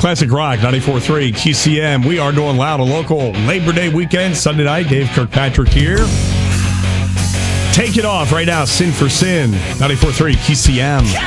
Classic Rock, 94.3 TCM. We are going loud and local. Labor Day weekend, Sunday night. Dave Kirkpatrick here. Take it off right now. Sin for Sin, 94.3 TCM.